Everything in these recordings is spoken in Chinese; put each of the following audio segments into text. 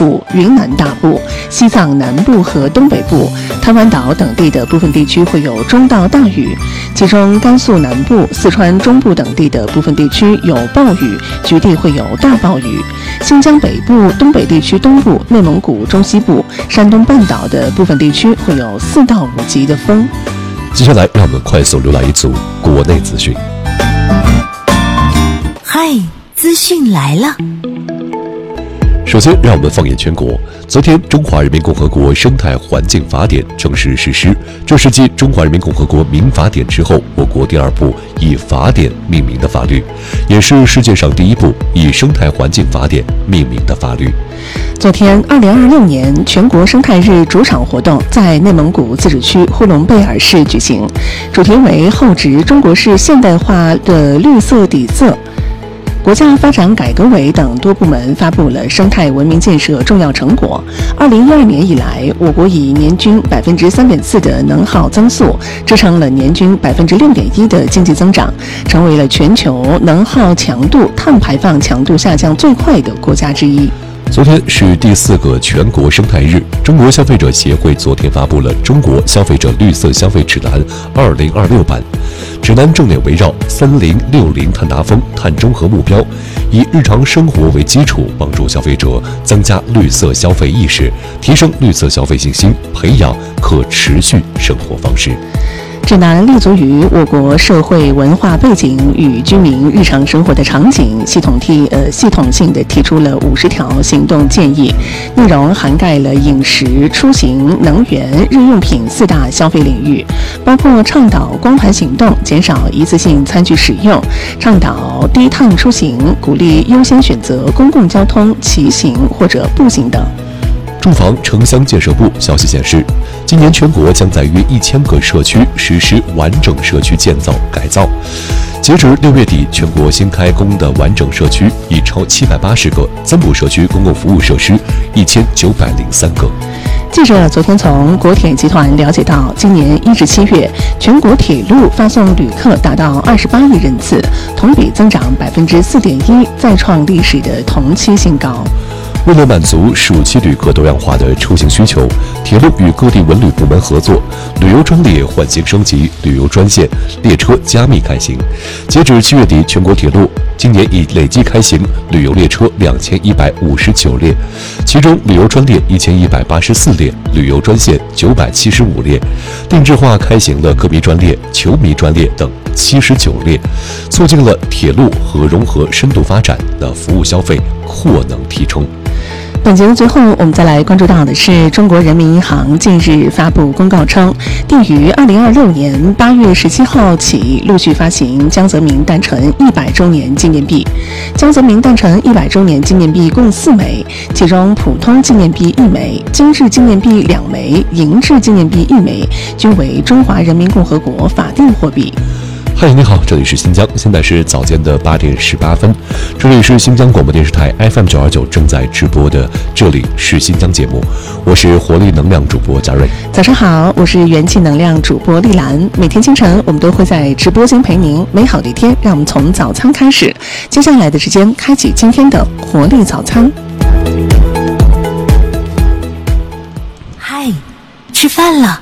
部、云南大部、西藏南部和东北部、台湾岛等地的部分地区会有中到大雨，其中甘肃南部、四川中部等地的部分地区有暴雨，局地会有大暴雨。新疆北部、东北地区东部、内蒙古中西部、山东半岛的部分地区会有4到5级的风。 接下来，让我们快速浏览一组国内资讯。 嗨，资讯来了。 首先，让我们放眼全国。昨天，《中华人民共和国生态环境法典》正式实施，这是继《中华人民共和国民法典》之后，我国第2部以法典命名的法律，也是世界上第1部以生态环境法典命名的法律。 昨天，2026年全国生态日主场活动在内蒙古自治区呼伦贝尔市举行，主题为厚植中国式现代化的绿色底色。国家发展改革委等多部门发布了生态文明建设重要成果。2012年以来，我国以年均3.4%的能耗增速，支撑了年均6.1%的经济增长，成为了全球能耗强度、碳排放强度下降最快的国家之一。 昨天是第4个全国生态日，中国消费者协会昨天发布了《中国消费者绿色消费指南2026版》，指南重点围绕3060碳达峰、碳中和目标，以日常生活为基础，帮助消费者增加绿色消费意识，提升绿色消费信心，培养可持续生活方式。 指南立足于我国社会文化背景与居民日常生活的场景，系统性地提出了50条行动建议，内容涵盖了饮食、出行、能源、日用品4大消费领域，包括倡导光盘行动，减少一次性餐具使用，倡导低碳出行，鼓励优先选择公共交通、骑行或者步行等。 住房城乡建设部消息显示，今年全国将在约1000个社区实施完整社区建造改造。截止6月底，全国新开工的完整社区已超780个，增补社区公共服务设施1903个。 记者昨天从国铁集团了解到，今年1至7月，全国铁路发送旅客达到28亿人次，同比增长4.1%，再创历史的同期新高。 为了满足暑期旅客多样化的出行需求，铁路与各地文旅部门合作，旅游专列换新升级，旅游专线列车加密开行。截止7月底，全国铁路今年已累计开行旅游列车2159列，其中旅游专列1184列，旅游专线975列，定制化开行了歌迷专列、球迷专列等79列，促进了铁路和融合深度发展的服务消费扩能提冲。 本节的最后，我们再来关注到的是中国人民银行近日发布公告称，定于2026年8月17号起陆续发行江泽民诞辰100周年纪念币。江泽民诞辰100周年纪念币共4枚，其中普通纪念币1枚，精致纪念币2枚，银质纪念币1枚，均为中华人民共和国法定货币。 嗨，你好，这里是新疆，现在是早间的8点18分，这里是新疆广播电视台 FM929正在直播的，这里是新疆节目，我是活力能量主播佳瑞。 早上好，我是元气能量主播丽兰。每天清晨，我们都会在直播间陪您。美好的一天，让我们从早餐开始。接下来的时间，开启今天的活力早餐。 嗨，吃饭了。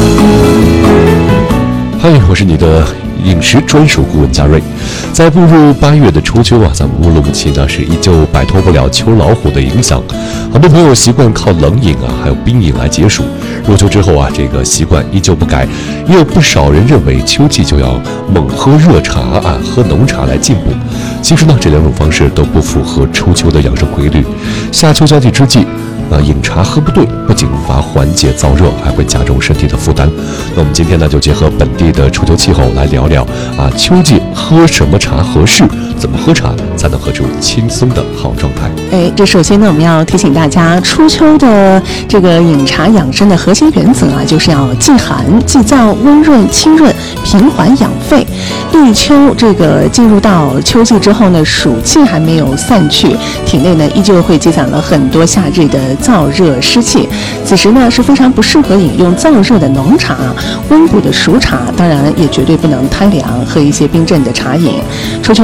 嗨，我是你的饮食专属顾问佳瑞。在步入8月的初秋啊，咱们乌鲁木齐呢是依旧摆脱不了秋老虎的影响，很多朋友习惯靠冷饮啊还有冰饮来解暑。入秋之后啊，这个习惯依旧不改，也有不少人认为秋季就要猛喝热茶啊，喝浓茶来进补。其实呢，这两种方式都不符合初秋的养生规律。夏秋交际之际，饮茶喝不对，不仅无法缓解燥热，还会加重身体的负担。那我们今天呢，就结合本地的初秋气候来聊聊秋季喝什么茶合适，怎么喝茶才能喝出轻松的好状态。 这首先呢，我们要提醒大家，初秋的这个饮茶养生的核心原则啊，就是要忌寒、忌燥、温润、清润、平缓养肺。立秋这个进入到秋季之后呢，暑气还没有散去，体内呢依旧会积攒了很多夏日的燥热湿气，此时呢是非常不适合饮用燥热的浓茶，温补的熟茶当然也绝对不能贪凉，喝一些冰镇的茶饮。初秋的时节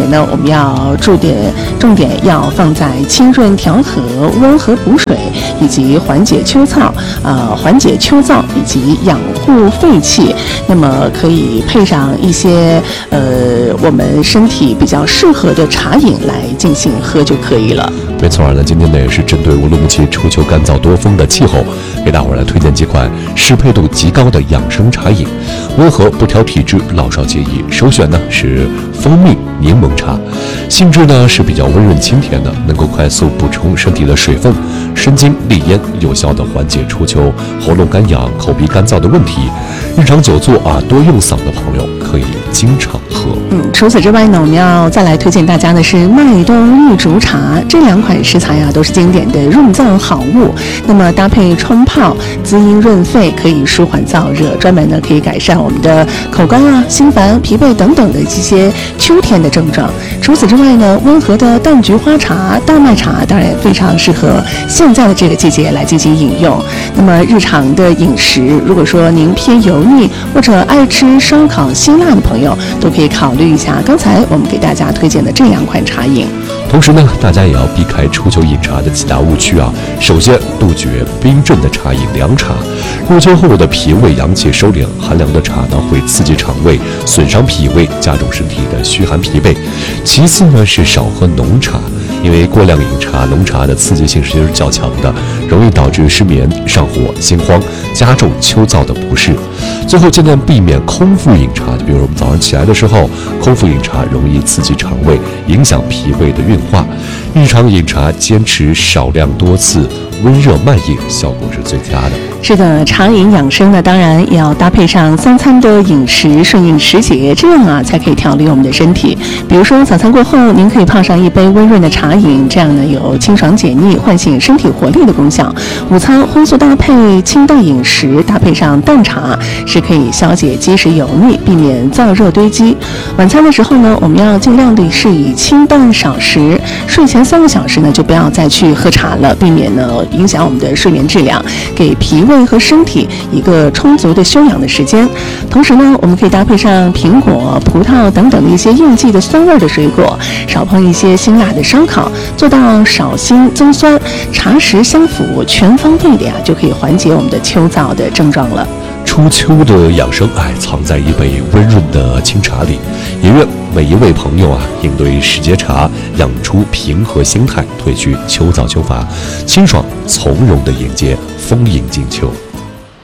呢，我们要重点要放在清润调和、温和补水，以及缓解秋燥以及养护肺气。那么可以配上一些我们身体比较适合的茶饮来进行喝就可以了。 没错呢，今天呢也是针对乌鲁木齐初秋干燥多风的气候，给大伙儿来推荐几款适配度极高的养生茶饮，温和不挑体质，老少皆宜。首选呢是蜂蜜柠檬茶，性质呢是比较温润清甜的，能够快速补充身体的水分，生津利咽，有效的缓解初秋喉咙干痒、口鼻干燥的问题。日常久坐多用嗓的朋友可以经常喝。 除此之外呢，我们要再来推荐大家的是麦冬玉竹茶，这2款食材都是经典的润燥好物。那么搭配冲泡，滋阴润肺，可以舒缓燥热，专门呢可以改善我们的口干心烦、疲惫等等的这些秋天的症状。除此之外呢，温和的淡菊花茶、大麦茶当然也非常适合现在的这个季节来进行饮用。那么日常的饮食，如果说您偏油腻或者爱吃烧烤辛辣的朋友，都可以考虑一下刚才我们给大家推荐的这2款茶饮。 同时呢，大家也要避开初秋饮茶的几大误区首先，杜绝冰镇的茶饮、凉茶。入秋后的脾胃阳气收敛，寒凉的茶呢会刺激肠胃，损伤脾胃，加重身体的虚寒疲惫。其次呢是少喝浓茶，因为过量饮茶，浓茶的刺激性其实较强的，容易导致失眠、上火、心慌，加重秋燥的不适。最后尽量避免空腹饮茶，就比如我们早上起来的时候，空腹饮茶容易刺激肠胃，影响脾胃的运化。日常饮茶坚持少量多次，温热慢饮，效果是最佳的。 是的，茶饮养生呢，当然也要搭配上3餐的饮食，顺应时节，这样才可以调理我们的身体。比如说早餐过后，您可以泡上一杯温润的茶饮，这样呢有清爽解腻、唤醒身体活力的功效。午餐荤素搭配清淡饮食，搭配上淡茶，是可以消解积食油腻，避免燥热堆积。晚餐的时候呢，我们要尽量的是以清淡少食，睡前3个小时呢就不要再去喝茶了，避免呢影响我们的睡眠质量，给脾胃和身体一个充足的休养的时间。同时呢，我们可以搭配上苹果、葡萄等等的一些应季的酸味的水果，少碰一些辛辣的烧烤，做到少辛增酸，茶食相辅，全方位的就可以缓解我们的秋燥的症状了。 初秋的养生藏在一杯温润的清茶里，也愿每一位朋友应对时节茶，养出平和心态，褪去秋燥秋乏，清爽从容地迎接丰盈金秋。